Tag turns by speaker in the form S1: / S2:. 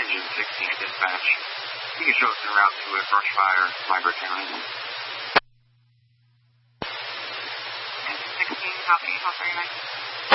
S1: engine 16 at dispatch. You can show us en route to a brush fire, Library County.
S2: And 16, copy, how far are you